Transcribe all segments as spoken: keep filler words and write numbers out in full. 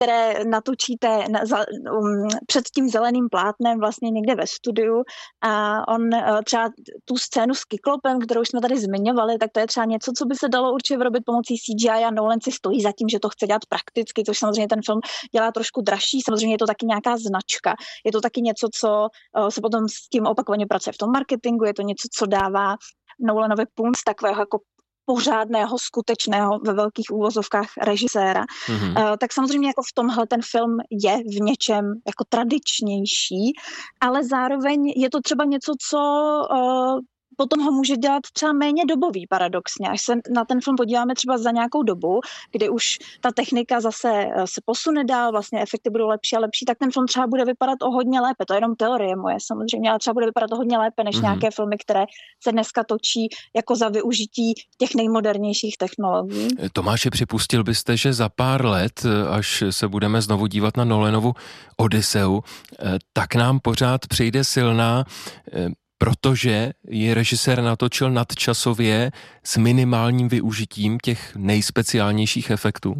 které natočíte na, za, um, před tím zeleným plátnem vlastně někde ve studiu a on uh, třeba tu scénu s Kyklopem, kterou jsme tady zmiňovali, tak to je třeba něco, co by se dalo určitě vyrobit pomocí C G I a Nolan si stojí za tím, že to chce dělat prakticky, což samozřejmě ten film dělá trošku dražší, samozřejmě je to taky nějaká značka, je to taky něco, co uh, se potom s tím opakovaně pracuje v tom marketingu, je to něco, co dává Nolanovi punc takového jako pořádného, skutečného ve velkých úvozovkách režiséra. Mm-hmm. Uh, tak samozřejmě jako v tomhle ten film je v něčem jako tradičnější, ale zároveň je to třeba něco, co uh, potom ho může dělat třeba méně dobový paradoxně. Až se na ten film podíváme třeba za nějakou dobu, kdy už ta technika zase se posune dál, vlastně efekty budou lepší a lepší, tak ten film třeba bude vypadat o hodně lépe. To je jenom teorie moje samozřejmě, ale třeba bude vypadat o hodně lépe než mm-hmm. nějaké filmy, které se dneska točí jako za využití těch nejmodernějších technologií. Tomáši, připustil byste, že za pár let, až se budeme znovu dívat na Nolanovu Odysseu, tak nám pořád přijde silná, protože ji režisér natočil nadčasově s minimálním využitím těch nejspeciálnějších efektů?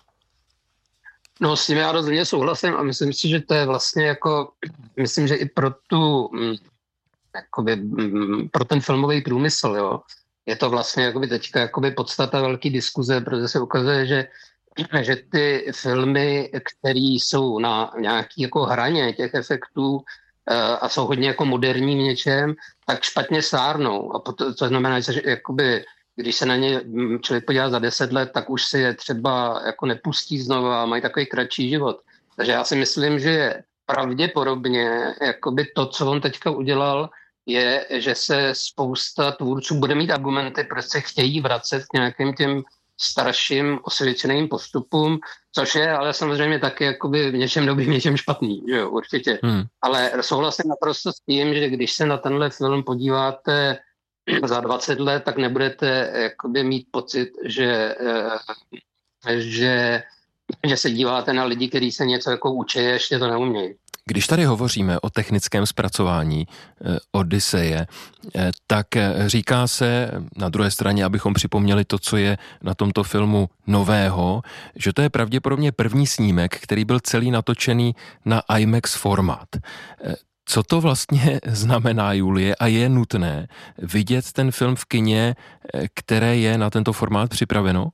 No s tím já rozhodně souhlasím a myslím si, že to je vlastně jako, myslím, že i pro tu, jakoby, pro ten filmový průmysl, jo, je to vlastně jakoby teďka jakoby podstata velký diskuze, protože se ukazuje, že že ty filmy, které jsou na nějaký jako hraně těch efektů, a jsou hodně jako moderní v něčem, tak špatně stárnou. A to, to znamená, že jakoby, když se na ně člověk podívá za deset let, tak už si je třeba jako nepustí znova a mají takový kratší život. Takže já si myslím, že pravděpodobně jakoby to, co on teďka udělal, je, že se spousta tvůrců bude mít argumenty, proč se chtějí vracet k nějakým těm starším osvědčeným postupům, což je ale samozřejmě taky jakoby v něčem dobrý, v něčem špatný, že jo, určitě. Hmm. Ale souhlasím naprosto s tím, že když se na tenhle film podíváte za dvacet let, tak nebudete jakoby mít pocit, že, že, že se díváte na lidi, kteří se něco jako učí, ještě to neumějí. Když tady hovoříme o technickém zpracování eh, Odyseje, eh, tak říká se na druhé straně, abychom připomněli to, co je na tomto filmu nového, že to je pravděpodobně první snímek, který byl celý natočený na IMAX formát. Eh, co to vlastně znamená, Julie, a je nutné vidět ten film v kině, které je na tento formát připraveno?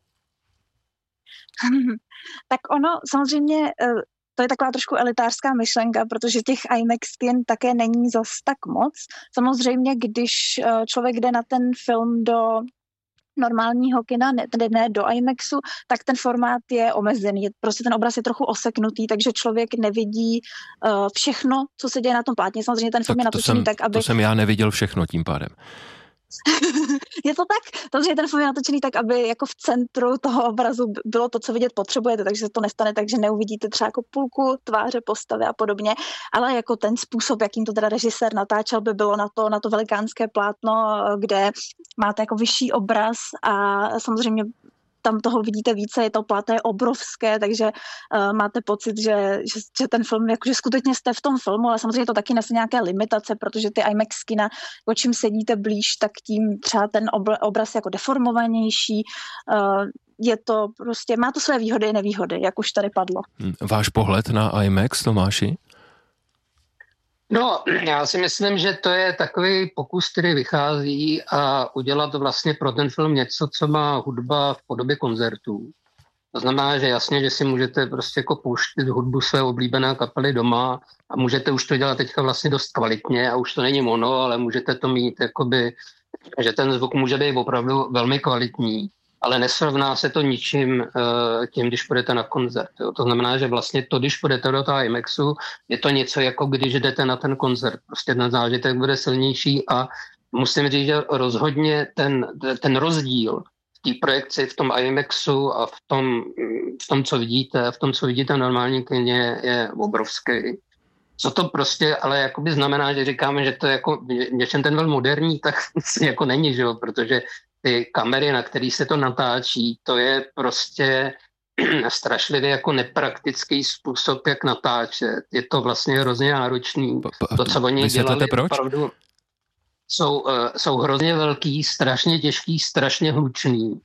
Tak ono samozřejmě... To je taková trošku elitářská myšlenka, protože těch IMAX kin také není zas tak moc. Samozřejmě, když člověk jde na ten film do normálního kina, ne, tedy ne do IMAXu, tak ten formát je omezený. Prostě ten obraz je trochu oseknutý, takže člověk nevidí uh, všechno, co se děje na tom plátně. Samozřejmě ten film tak je natočený jsem, tak, aby... To jsem já neviděl všechno tím pádem. Je to tak? Takže ten film je natočený tak, aby jako v centru toho obrazu bylo to, co vidět potřebujete, takže se to nestane tak, že neuvidíte třeba jako půlku tváře, postavy a podobně, ale jako ten způsob, jakým to teda režisér natáčel, by bylo na to, na to velikánské plátno, kde máte jako vyšší obraz a samozřejmě tam toho vidíte více, je to plátno je obrovské, takže uh, máte pocit, že, že, že ten film, jakože skutečně jste v tom filmu, ale samozřejmě to taky nese nějaké limitace, protože ty IMAX kina, o čím sedíte blíž, tak tím třeba ten obr- obraz jako deformovanější, uh, je to prostě, má to své výhody i nevýhody, jak už tady padlo. Váš pohled na IMAX, Tomáši? No, já si myslím, že to je takový pokus, který vychází a udělat vlastně pro ten film něco, co má hudba v podobě koncertů. To znamená, že jasně, že si můžete prostě jako pouštět hudbu své oblíbené kapely doma a můžete už to dělat teďka vlastně dost kvalitně a už to není mono, ale můžete to mít jakoby, že ten zvuk může být opravdu velmi kvalitní, ale nesrovná se to ničím tím, když půjdete na koncert. Jo. To znamená, že vlastně to, když půjdete do toho IMAXu, je to něco jako když jdete na ten koncert. Prostě ten zážitek bude silnější a musím říct, že rozhodně ten, ten rozdíl v té projekci v tom IMAXu a v tom, v tom, co vidíte, v tom, co vidíte v normální kině, je obrovský. Co to prostě ale jakoby znamená, že říkáme, že to je jako něčem ten velmi moderní, tak jako není, že jo, protože ty kamery, na který se to natáčí, to je prostě strašlivě jako nepraktický způsob, jak natáčet. Je to vlastně hrozně náročný. To, co oni dělali, opravdu jsou, uh, jsou hrozně velký, strašně těžký, strašně hlučný.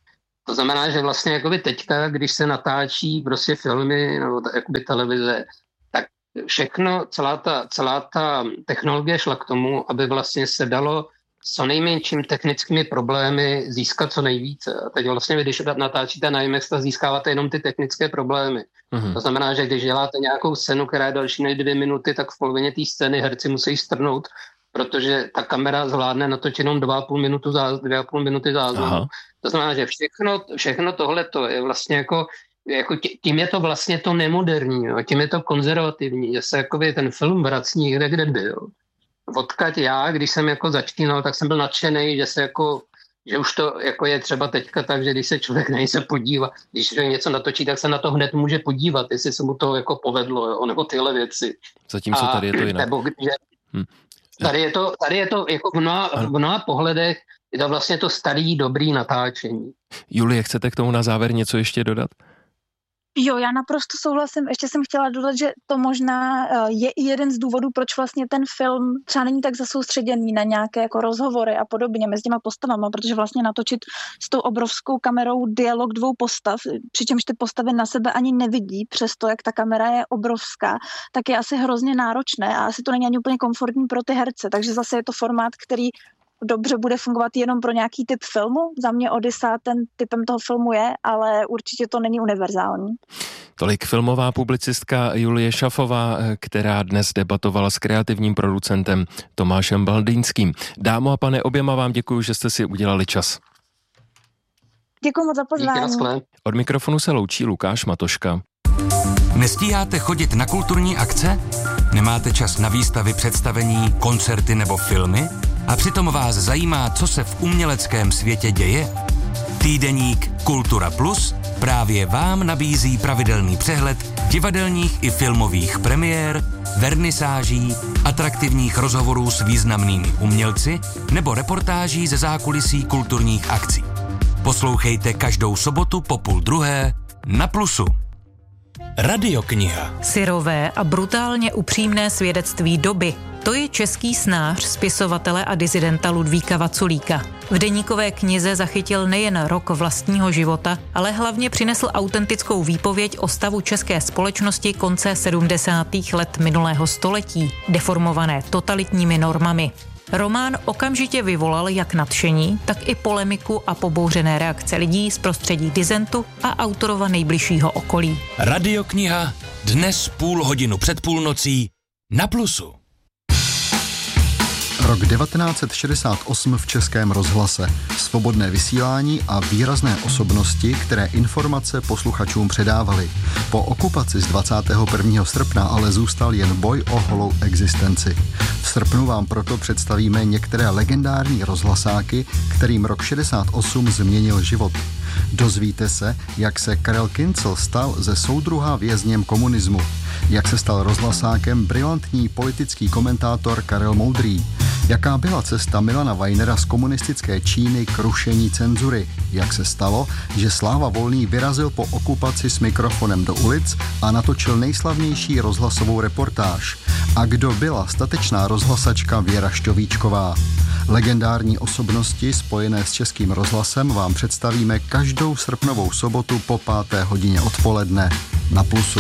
To znamená, že vlastně jakoby teďka, když se natáčí prostě filmy nebo jakoby televize, tak všechno, celá ta, celá ta technologie šla k tomu, aby vlastně se dalo co nejmenším technickými problémy získat co nejvíce. A teď vlastně vy, když natáčíte na IMAX, tak získáváte jenom ty technické problémy. Mm-hmm. To znamená, že když děláte nějakou scénu, která je další než dvě minuty, tak v polovině té scény herci musí strnout, protože ta kamera zvládne natočit jenom dva a půl minuty záz, dvě a půl minuty záznamu. To znamená, že všechno, všechno tohleto je vlastně jako, jako tím je to vlastně to nemoderní, jo? Tím je to konzervativní, že se jakoby ten film vrací někde, kde byl. Odkud já, když jsem jako začínal, tak jsem byl nadšený, že se jako, že už to jako je třeba teďka tak, že když se člověk na něco podívá, když něco natočí, tak se na to hned může podívat, jestli se mu to jako povedlo, jo? Nebo tyhle věci. Zatímco tady je to jinak. Nebo že, hm. Tady je to, tady je to jako v mnoha, v mnoha pohledech je to vlastně to starý, dobrý natáčení. Julie, chcete k tomu na závěr něco ještě dodat? Jo, já naprosto souhlasím. Ještě jsem chtěla dodat, že to možná je i jeden z důvodů, proč vlastně ten film třeba není tak zasoustředěný na nějaké jako rozhovory a podobně mezi těma postavama, protože vlastně natočit s tou obrovskou kamerou dialog dvou postav, přičemž ty postavy na sebe ani nevidí, přesto jak ta kamera je obrovská, tak je asi hrozně náročné a asi to není ani úplně komfortní pro ty herce, takže zase je to formát, který dobře bude fungovat jenom pro nějaký typ filmu. Za mě Odyssea ten typem toho filmu je, ale určitě to není univerzální. Tolik filmová publicistka Julie Šafová, která dnes debatovala s kreativním producentem Tomášem Baldýnským. Dámo a pane, oběma vám děkuji, že jste si udělali čas. Děkuji moc za pozvání. Od mikrofonu se loučí Lukáš Matoška. Nestíháte chodit na kulturní akce? Nemáte čas na výstavy, představení, koncerty nebo filmy? A přitom vás zajímá, co se v uměleckém světě děje? Týdeník Kultura Plus právě vám nabízí pravidelný přehled divadelních i filmových premiér, vernisáží, atraktivních rozhovorů s významnými umělci nebo reportáží ze zákulisí kulturních akcí. Poslouchejte každou sobotu po půl druhé na Plusu. Radiokniha. Syrové a brutálně upřímné svědectví doby. To je český snář, spisovatele a disidenta Ludvíka Vaculíka. V deníkové knize zachytil nejen rok vlastního života, ale hlavně přinesl autentickou výpověď o stavu české společnosti konce sedmdesátých let minulého století, deformované totalitními normami. Román okamžitě vyvolal jak nadšení, tak i polemiku a pobouřené reakce lidí z prostředí disentu a autorova nejbližšího okolí. Radiokniha dnes půl hodinu před půlnocí na Plusu. Rok devatenáct set šedesát osm v Českém rozhlase. Svobodné vysílání a výrazné osobnosti, které informace posluchačům předávaly. Po okupaci z dvacátého prvního srpna ale zůstal jen boj o holou existenci. V srpnu vám proto představíme některé legendární rozhlasáky, kterým rok šedesát osm změnil život. Dozvíte se, jak se Karel Kincl stal ze soudruha vězněm komunismu, jak se stal rozhlasákem brilantní politický komentátor Karel Moudrý, jaká byla cesta Milana Weinera z komunistické Číny k rušení cenzury, jak se stalo, že Sláva Volný vyrazil po okupaci s mikrofonem do ulic a natočil nejslavnější rozhlasovou reportáž, a kdo byla statečná rozhlasačka Věra Šťovíčková. Legendární osobnosti spojené s Českým rozhlasem vám představíme každou srpnovou sobotu po páté hodině odpoledne na Plusu.